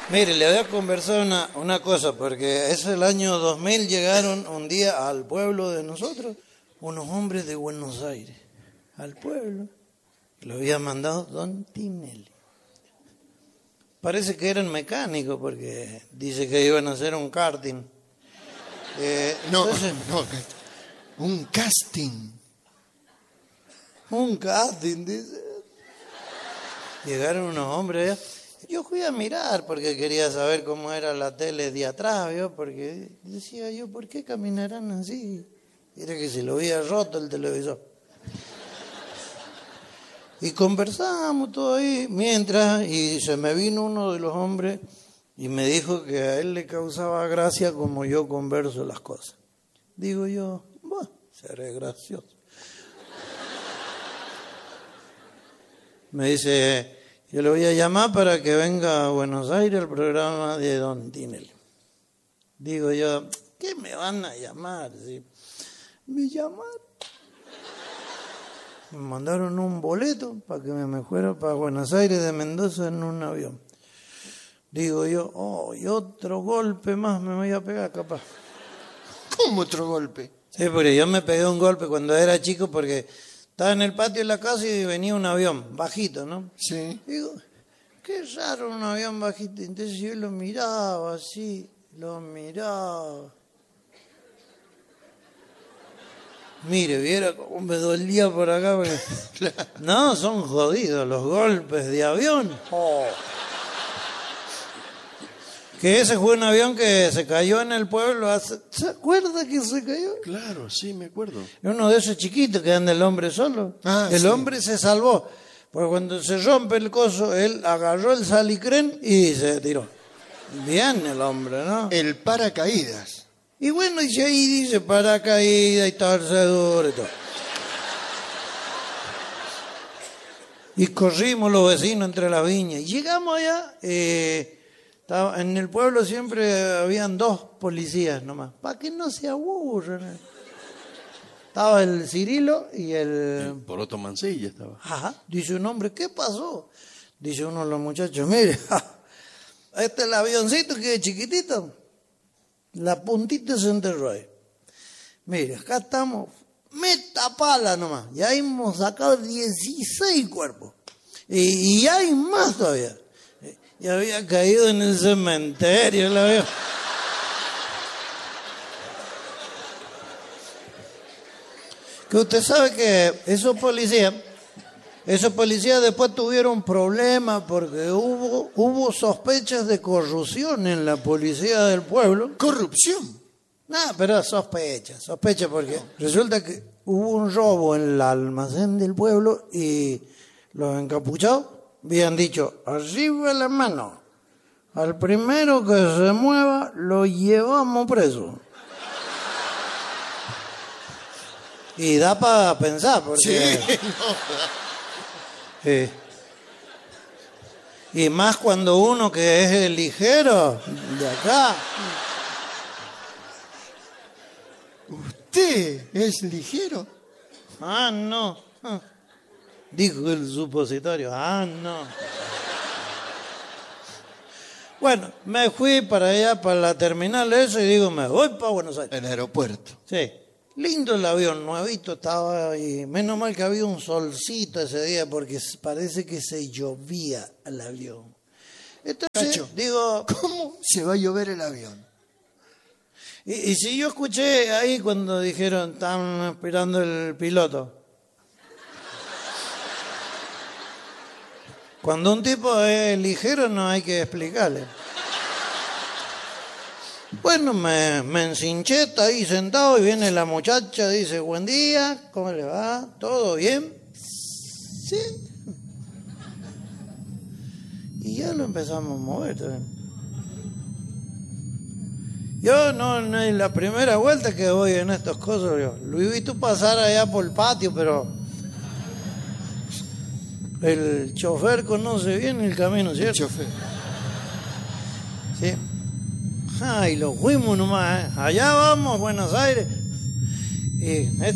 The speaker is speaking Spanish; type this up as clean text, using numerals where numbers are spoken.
Mire, le voy a conversar una cosa, porque es el año 2000, llegaron un día al pueblo de nosotros unos hombres de Buenos Aires, al pueblo, lo había mandado Don Tinelli. Parece que eran mecánicos, porque dice que iban a hacer un karting. Entonces, no, un casting. Un casting, dice. Llegaron unos hombres allá. Yo fui a mirar porque quería saber cómo era la tele de atrás, ¿vio? Porque decía yo, ¿por qué caminarán así? Era que se lo había roto el televisor. Y conversábamos todo ahí mientras, y se me vino uno de los hombres y me dijo que a él le causaba gracia como yo converso las cosas. Digo yo, bueno, seré gracioso. Me dice, yo le voy a llamar para que venga a Buenos Aires al programa de Don Tinelli. Digo yo, ¿qué me van a llamar? ¿Sí? Me llamaron. Me mandaron un boleto para que me fuera para Buenos Aires de Mendoza en un avión. Digo yo, y otro golpe más me voy a pegar, capaz. ¿Cómo otro golpe? Sí, porque yo me pegué un golpe cuando era chico porque estaba en el patio de la casa y venía un avión bajito, ¿no? Sí. Digo, qué raro un avión bajito. Entonces yo lo miraba así, lo miraba. Mire, viera cómo me dolía por acá. Porque... No, son jodidos los golpes de avión. Oh. Que ese fue un avión que se cayó en el pueblo. ¿Se acuerda que se cayó? Claro, sí, me acuerdo. Uno de esos chiquitos que anda el hombre solo. El hombre se salvó. Porque cuando se rompe el coso, él agarró el salicrén y se tiró. Bien el hombre, ¿no? El paracaídas. Y bueno, y ahí dice paracaídas y torcedura y todo. Y corrimos los vecinos entre las viñas. Y llegamos allá, en el pueblo siempre habían 2 policías nomás, para que no se aburran. Estaba el Cirilo y el Poroto Mancilla estaba. Ajá. Dice un hombre, ¿qué pasó? Dice uno de los muchachos, mire, este es el avioncito que es chiquitito. La puntita se enterró ahí. Mire, acá estamos, meta pala nomás. Ya hemos sacado 16 cuerpos. Y hay más todavía. Ya había caído en el cementerio el avión. Que usted sabe que esos policías después tuvieron problemas porque hubo sospechas de corrupción en la policía del pueblo. ¿Corrupción? No, pero sospecha porque resulta que hubo un robo en el almacén del pueblo y los encapuchados habían dicho, arriba la mano, al primero que se mueva lo llevamos preso. Y da para pensar, porque... Sí, Sí. Y más cuando uno que es el ligero de acá. ¿Usted es ligero? Ah, no. Dijo el supositorio. Ah, no. Bueno, me fui para allá, para la terminal eso, y digo, me voy para Buenos Aires. El aeropuerto. Sí. Lindo el avión, nuevito estaba ahí. Menos mal que había un solcito ese día porque parece que se llovía el avión. Entonces, Cacho, digo... ¿cómo se va a llover el avión? Y si yo escuché ahí cuando dijeron, están esperando el piloto. Cuando un tipo es ligero no hay que explicarle. Bueno, me encinché, está ahí sentado y viene la muchacha, dice, buen día, ¿cómo le va? ¿Todo bien? Sí. Y ya lo empezamos a mover también. Yo no es la primera vuelta que voy en estas cosas. Yo lo he visto pasar allá por el patio, pero el chofer conoce bien el camino, ¿cierto? El chofer. Sí. Y lo fuimos nomás, Allá vamos, Buenos Aires. Y